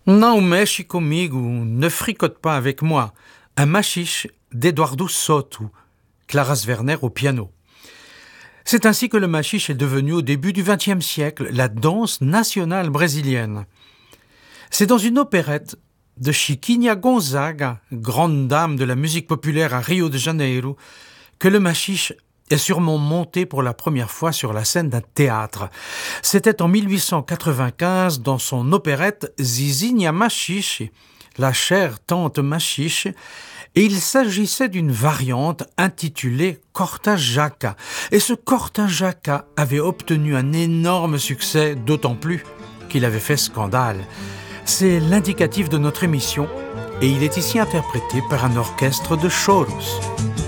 Não mexe comigo, ne fricote pas avec moi. Un machiche d'Eduardo Soto, Clara Werner au piano. C'est ainsi que le machiche est devenu au début du XXe siècle la danse nationale brésilienne. C'est dans une opérette de Chiquinha Gonzaga, grande dame de la musique populaire à Rio de Janeiro, que le machiche est sûrement monté pour la première fois sur la scène d'un théâtre. C'était en 1895 dans son opérette Zizinha Machiche, la chère tante Machiche, et il s'agissait d'une variante intitulée Corta Jaca. Et ce Corta Jaca avait obtenu un énorme succès, d'autant plus qu'il avait fait scandale. C'est l'indicatif de notre émission et il est ici interprété par un orchestre de choros.